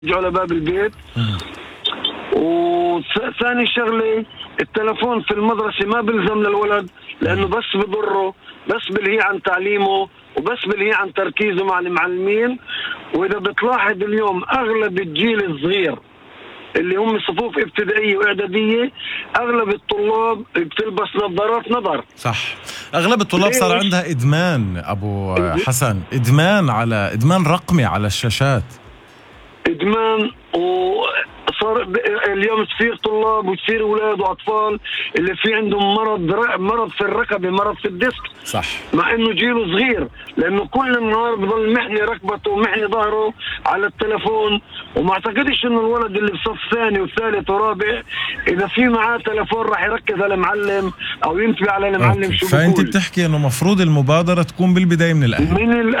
على باب البيت. وثاني شغلة، التلفون في المدرسة ما بلزم للولد، لأنه بس بضره، بس بلهي عن تعليمه، وبس بلهي عن تركيزه مع المعلمين. وإذا بتلاحظ اليوم أغلب الجيل الصغير اللي هم صفوف ابتدائية وإعدادية، أغلب الطلاب بتلبس نظارات نظر. صح، أغلب الطلاب صار عندها إدمان أبو حسن، إدمان رقمي على الشاشات، إدمان. وصار اليوم تصير طلاب وتصير أولاد وأطفال اللي في عندهم مرض في الركبة، مرض في الديسك. صح، مع إنه جيله صغير، لأنه كل النهار بضل محني ركبته ومحني ظهره على التلفون. وما أعتقدش إنه الولد اللي بصف ثاني وثالث ورابع إذا في معاه تلفون راح يركز على المعلم أو ينتبه على المعلم شو بيقول. فأنت بتحكي إنه مفروض المبادرة تكون بالبداية من الأهل.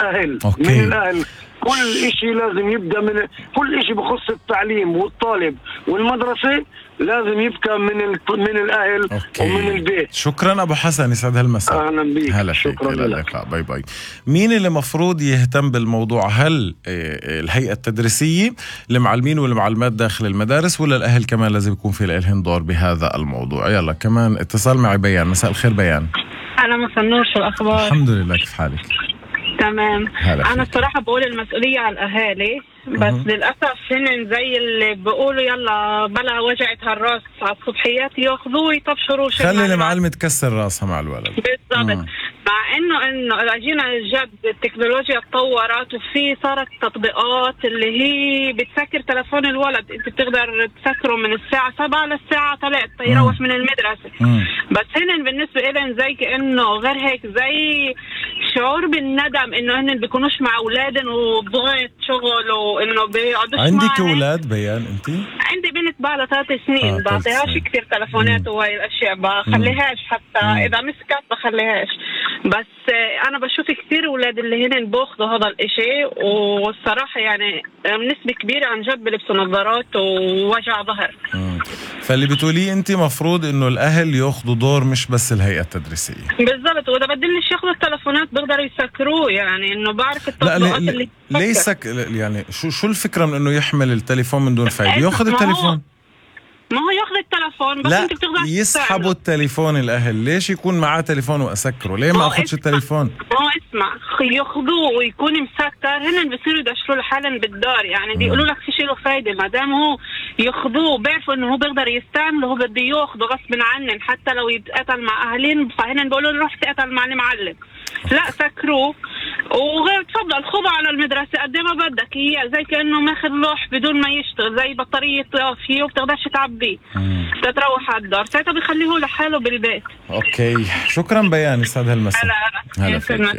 من الأهل. كل إشي لازم يبدأ من كل إشي بخص التعليم والطالب والمدرسة، لازم يبقى من الأهل. أوكي. ومن البيت. شكرا أبو حسن، يسعد هالمساء. أهلا بيك. هلا فيك، إلى اللقاء، باي باي. مين اللي مفروض يهتم بالموضوع؟ هل الهيئة التدريسية، المعلمين والمعلمات داخل المدارس، ولا الأهل كمان لازم يكون في لهم دور بهذا الموضوع؟ يلا كمان اتصال معي بيان. مساء الخير بيان. أنا مساء النور، شو الأخبار؟ الحمد لله، كيف حالك؟ تمام. أنا الصراحة بقول المسؤولية على الأهالي، بس للأسف هن زي اللي بيقولوا يلا بلا وجعت هالراس على الصبحيات ياخذوه ويطبشوا خلي المعلم تكسر راسها مع الولد. بالضبط. مع انه جينا جد التكنولوجيا تطورت، وفي صارت تطبيقات اللي هي بتسكر تلفون الولد. انت بتقدر تسكره من الساعة 7 للساعة 3 يروح من المدرسة. بس هن بالنسبة لهم زي كأنه غير هيك، زي شعور بالندم انه هن بيكونوش مع اولادن وضغط شغل وانه بيقعدوش معهم. عندك اولاد بيان انت؟ عندي بنت بقى 3 سنين. بعطيهاش كتير تلفونات وهي الاشياء، بخليهاش حتى اذا مسكت بخليهاش. بس انا بشوف كتير اولاد اللي هن بياخذوا هذا الاشي، والصراحه يعني بنسبه كبيره عن جد بلبسوا نظارات ووجع ظهر. فاللي بتقوليه انت مفروض انه الاهل ياخذوا دور، مش بس الهيئه التدريسيه. بالضبط. واذا بدلنش ياخذوا التلفونات بيقدروا يسكروه، يعني انه بعرف التطبيقات اللي ليسك يعني شو الفكره من انه يحمل التليفون من دون فايده؟ ياخذ التليفون. ما هو ياخذ التلفون، بس لا انت بتقدر يسحبوا التليفون. الاهل ليش يكون معاه تليفون واسكره؟ ليه ما اخذش التليفون؟ ما اسمع، ياخذوه ويكون مسكر، هن بيصيروا يدشروا له حالا بالدار، يعني دي يقولوا لك فيش له فايده. ما دام هو ياخذوه بيعرفوا انه هو بيقدر يستعمله، هو بده ياخذه غصب عنن، حتى لو يتقاتل مع اهلين فهن بيقولوا له روح تقاتل مع المعلم. لا، سكروه وغير تفضل خذه على المدرسه قد ما بدك اياه، زي كانه ماخذ لوح بدون ما يشتغل، زي بطاريه فيه وبتقدرش تعبيه، تروح على الدار، ساعتها بيخليه لحاله بالبيت. اوكي، شكرا بيان، يسعد هالمساء. هلا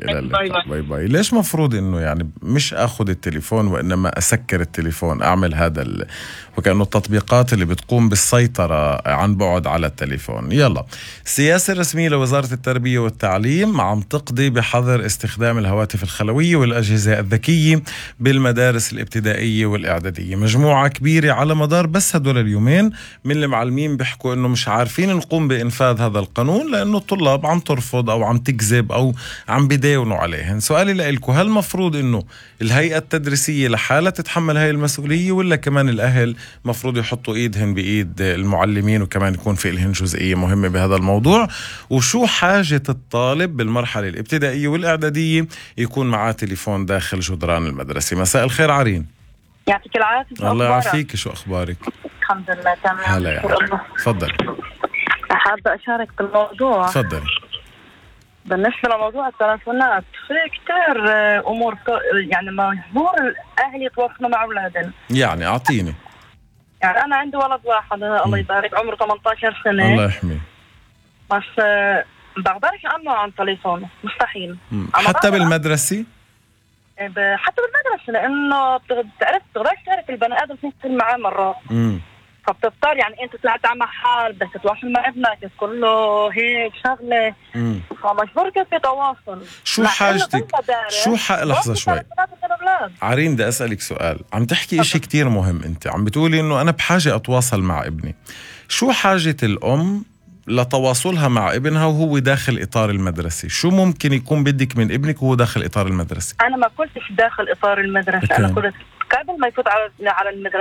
باي باي. ليش مفروض انه يعني مش اخذ التليفون وانما اسكر التليفون، اعمل هذا وكأنه التطبيقات اللي بتقوم بالسيطرة عن بعد على التليفون؟ يلا، السياسة الرسمية لوزارة التربية والتعليم عم تقضي بحظر استخدام الهواتف الخلوية والأجهزة الذكية بالمدارس الابتدائية والإعدادية. مجموعة كبيرة على مدار بس هدول اليومين من المعلمين بيحكوا انه مش عارفين نقوم بإنفاذ هذا القانون لأنه الطلاب عم ترفض او عم تكذب او عم بيداونوا عليهن. سؤالي لكم، هل مفروض انه الهيئة التدريسية لحالها تتحمل هاي المسؤولية، ولا كمان الأهل مفروض يحطوا ايدهن بايد المعلمين وكمان يكون في لهن جزئية مهمة بهذا الموضوع؟ وشو حاجة الطالب بالمرحلة الابتدائية والإعدادية يكون معاه تليفون داخل جدران المدرسة؟ مساء الخير عرين. يعطيك العافية. الله يعافيك، شو أخبارك؟ الحمد لله تمام. هلا يا حبيبي، تفضل. حابة أشارك بالموضوع. تفضل. بالنسبة لموضوع التلفونات، في كتير أمور يعني مجبور الأهل يتواصلوا مع أولادهم. يعني أعطيني. يعني أنا عندي ولد واحد الله يبارك عمره 18 سنة. الله يحميه. بس بقدرش أمنعه عن تليفونه، مستحيل. حتى بالمدرسة؟ حتى بالمدرسة، لأنه بتقدرش تعرف البني آدم تنزل معاه مرات. فبتضطر يعني انت طلعت على محل بدك تتواصل مع ابنك تقول له هيك شغله، فمجبور كيف يتواصل. شو حاجتك؟ لحظه شوي عرين، بدي اسالك سؤال. عم تحكي اشي كتير مهم، انت عم بتقولي انه انا بحاجه اتواصل مع ابني. شو حاجه الام لتواصلها مع ابنها وهو داخل اطار المدرسه؟ شو ممكن يكون بدك من ابنك وهو داخل اطار المدرسه؟ انا ما كنتش داخل اطار المدرسه. أوكي. انا قبل ما يفوت على المدرسة